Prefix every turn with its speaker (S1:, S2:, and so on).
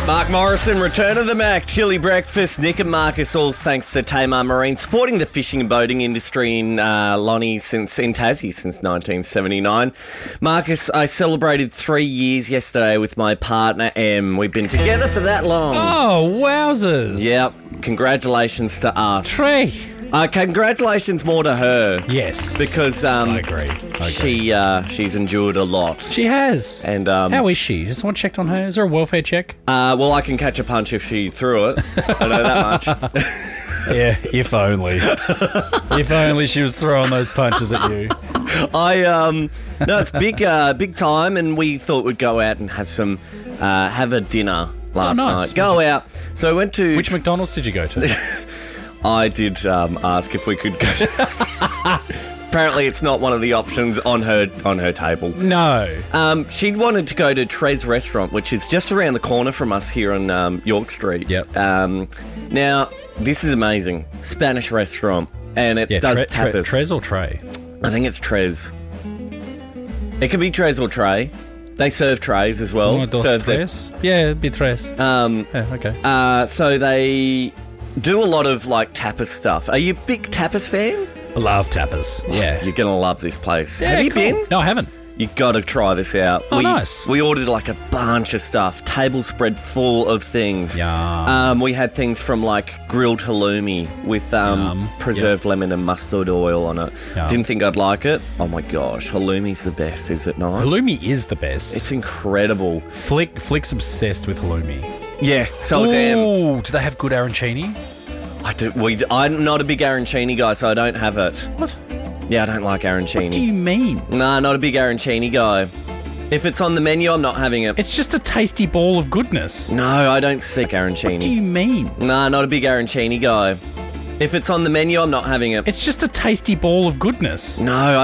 S1: Mark Morrison, Return of the Mac, Chili Breakfast, Nick and Marcus, all thanks to Tamar Marine, supporting the fishing and boating industry in Tassie since 1979. Marcus, I celebrated 3 years yesterday with my partner, Em. We've been together for that long.
S2: Oh, wowzers.
S1: Yep. Congratulations to us.
S2: Trey.
S1: Congratulations more to her.
S2: Yes.
S1: Because
S2: I agree.
S1: she's endured a lot.
S2: She has.
S1: And
S2: how is she? Has someone checked on her? Is there a welfare check?
S1: Well, I can catch a punch if she threw it. I know that much.
S2: Yeah, if only. If only she was throwing those punches at you.
S1: No, it's big time, and we thought we'd go out and have a dinner last night. Go out. So I went to...
S2: Which McDonald's did you go to?
S1: I did ask if we could go. Apparently, it's not one of the options on her table.
S2: No.
S1: She wanted to go to Trez Restaurant, which is just around the corner from us here on York Street.
S2: Yep.
S1: Now, this is amazing. Spanish restaurant, and it does tapas.
S2: Trez or Trey?
S1: I think it's Trez. It can be Trez or Trey. They serve trays as well.
S2: Yeah, it'd be Trez. Okay.
S1: So they do a lot of like tapas stuff. Are you a big tapas fan?
S2: I love tapas. Yeah.
S1: You're going to love this place.
S2: Yeah,
S1: Have you
S2: cool.
S1: been?
S2: No, I haven't.
S1: You got to try this out.
S2: Nice.
S1: We ordered like a bunch of stuff. Table spread full of things.
S2: Yum.
S1: We had things from like grilled halloumi with preserved lemon and mustard oil on it.
S2: Yum.
S1: Didn't think I'd like it. Oh my gosh, halloumi's the best, is it not?
S2: Halloumi is the best.
S1: It's incredible.
S2: Flick's obsessed with halloumi.
S1: Yeah, so is Em.
S2: Ooh, do they have good arancini?
S1: I'm not a big arancini guy, so I don't have it.
S2: What?
S1: Yeah, I don't like arancini.
S2: What do you mean?
S1: Nah, not a big arancini guy. If it's on the menu, I'm not having it.
S2: It's just a tasty ball of goodness.
S1: No, I don't seek arancini.
S2: What do you mean?
S1: Nah, not a big arancini guy. If it's on the menu, I'm not having it.
S2: It's just a tasty ball of goodness.
S1: No,